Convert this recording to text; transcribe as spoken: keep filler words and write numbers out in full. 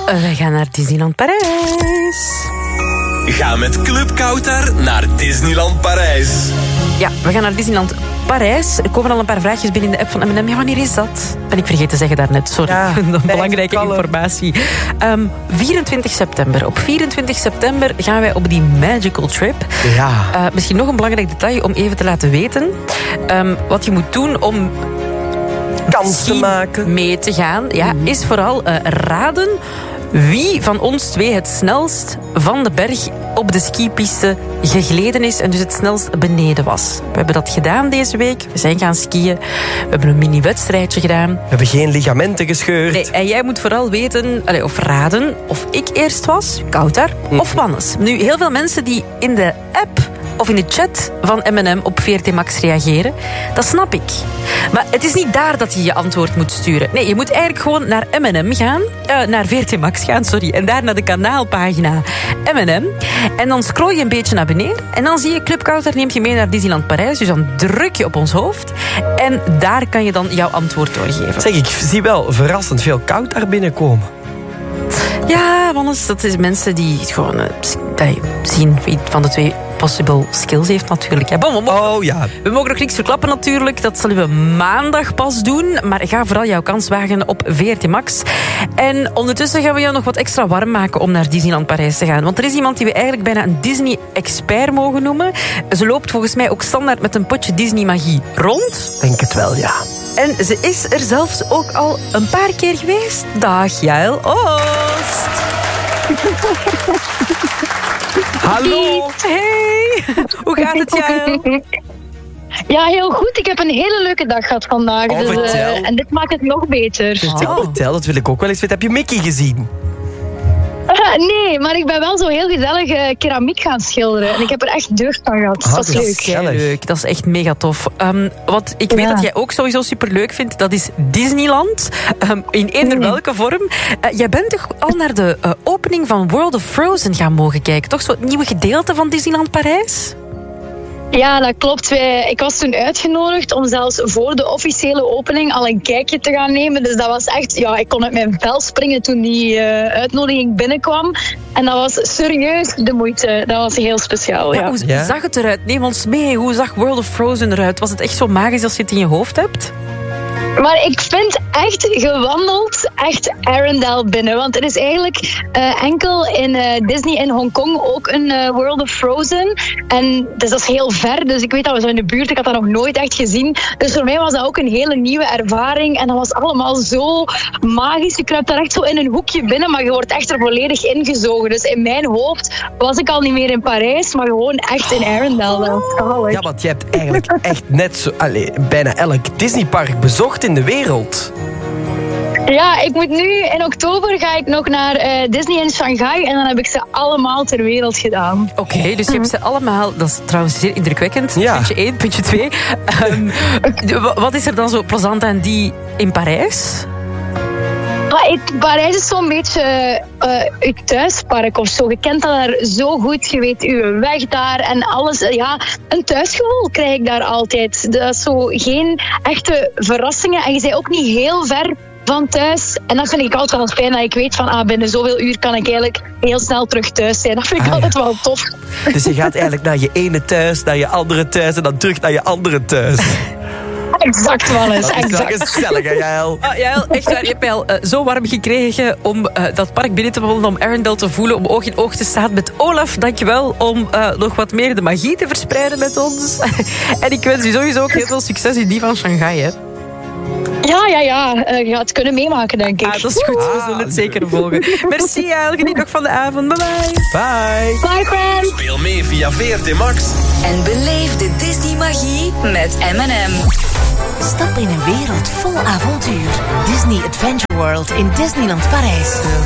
Wij gaan naar Disneyland Parijs. Ga met Club Kautar naar Disneyland Parijs. Ja, we gaan naar Disneyland Parijs. Er komen al een paar vraagjes binnen in de app van M en M. Ja, wanneer is dat? Ben ik vergeten te zeggen daarnet. Sorry, ja, belangrijke informatie. Um, vierentwintig september. Op vierentwintig september gaan wij op die magical trip. Ja. Uh, misschien nog een belangrijk detail om even te laten weten. Um, wat je moet doen om kans te maken, mee te gaan, ja, mm. is vooral uh, raden wie van ons twee het snelst van de berg op de skipiste gegleden is en dus het snelst beneden was. We hebben dat gedaan deze week. We zijn gaan skiën. We hebben een mini-wedstrijdje gedaan. We hebben geen ligamenten gescheurd. Nee, en jij moet vooral weten, of raden, of ik eerst was, Kautar, mm. of Wannes. Nu, heel veel mensen die in de app of in de chat van M en M op V R T Max reageren, dat snap ik. Maar het is niet daar dat je je antwoord moet sturen. Nee, je moet eigenlijk gewoon naar M en M gaan, uh, naar V R T Max gaan, sorry, en daar naar de kanaalpagina M en M. En dan scroll je een beetje naar beneden en dan zie je Club Kautar neemt je mee naar Disneyland Parijs. Dus dan druk je op ons hoofd en daar kan je dan jouw antwoord doorgeven. Zeg, ik zie wel verrassend veel Kautar binnenkomen. Ja, Wannes, dat is mensen die gewoon uh, zien wie van de twee possible skills heeft natuurlijk. Ja, bon, we mogen, oh ja. We mogen nog niks verklappen natuurlijk. Dat zullen we maandag pas doen. Maar ga vooral jouw kans wagen op V R T Max. En ondertussen gaan we jou nog wat extra warm maken om naar Disneyland Parijs te gaan. Want er is iemand die we eigenlijk bijna een Disney-expert mogen noemen. Ze loopt volgens mij ook standaard met een potje Disney-magie rond. Denk het wel, ja. En ze is er zelfs ook al een paar keer geweest. Dag, Jaël Oost. Hallo. Hey. Hoe gaat het, Jaël? Ja, heel goed. Ik heb een hele leuke dag gehad vandaag. Oh, dus, vertel. uh, en dit maakt het nog beter. Vertel, oh. vertel, dat wil ik ook wel eens weten. Heb je Mickey gezien? Uh, nee, maar ik ben wel zo heel gezellig uh, keramiek gaan schilderen. En ik heb er echt deugd van gehad. Ah, dat is leuk. Heel leuk. Dat is echt mega tof. Um, wat ik weet ja. dat jij ook sowieso superleuk vindt, dat is Disneyland. Um, in eender mm. welke vorm. Uh, jij bent toch al naar de uh, opening van World of Frozen gaan mogen kijken? Toch zo'n nieuwe gedeelte van Disneyland Parijs? Ja, dat klopt. Wij, ik was toen uitgenodigd om zelfs voor de officiële opening al een kijkje te gaan nemen. Dus dat was echt... Ja, ik kon uit mijn vel springen toen die uh, uitnodiging binnenkwam. En dat was serieus de moeite. Dat was heel speciaal, ja. Maar hoe ja? zag het eruit? Neem ons mee. Hoe zag World of Frozen eruit? Was het echt zo magisch als je het in je hoofd hebt? Maar ik vind echt gewandeld echt Arendelle binnen. Want er is eigenlijk uh, enkel in uh, Disney in Hongkong ook een uh, World of Frozen. En dus dat is heel ver. Dus ik weet dat we zo in de buurt, ik had dat nog nooit echt gezien. Dus voor mij was dat ook een hele nieuwe ervaring. En dat was allemaal zo magisch. Je kruipt daar echt zo in een hoekje binnen, maar je wordt echt er volledig ingezogen. Dus in mijn hoofd was ik al niet meer in Parijs, maar gewoon echt in Arendelle. Dat was zalig. Ja, want je hebt eigenlijk echt net zo... Allez, bijna elk Disneypark bezocht in de wereld. Ja, ik moet nu in oktober ga ik nog naar uh, Disney in Shanghai en dan heb ik ze allemaal ter wereld gedaan. Oké, okay, dus je hebt ze allemaal... Dat is trouwens zeer indrukwekkend. Ja. Puntje één, puntje twee. Um, wat is er dan zo plezant aan die in Parijs? Parijs is zo'n beetje uh, uw thuispark of zo. Je kent dat daar zo goed. Je weet uw weg daar en alles. Ja, een thuisgevoel krijg ik daar altijd. Dat is zo geen echte verrassingen. En je bent ook niet heel ver van thuis. En dat vind ik altijd wel fijn. Dat ik weet van ah, binnen zoveel uur kan ik eigenlijk heel snel terug thuis zijn. Dat vind ik ah, altijd ja. wel tof. Dus je gaat eigenlijk naar je ene thuis, naar je andere thuis en dan terug naar je andere thuis. Exact, Wannes. Dat is exact. wel gezellig, hè, Jaël? Ah, Jaël, echt waar. Je hebt mij al uh, zo warm gekregen om uh, dat park binnen te wandelen, om Arendelle te voelen, om oog in oog te staan met Olaf. Dankjewel om uh, nog wat meer de magie te verspreiden met ons. En ik wens u sowieso ook heel veel succes in die van Shanghai, hè. Ja, ja, ja. Uh, je gaat het kunnen meemaken, denk ik. Ah, dat is goed. We zullen het zeker volgen. Merci, Jaël. Geniet nog van de avond. Bye bye. Bye. Bye, friends. Speel mee via V R T Max. En beleef de Disney-magie met M en M. Stap in een wereld vol avontuur. Disney Adventure World in Disneyland Parijs.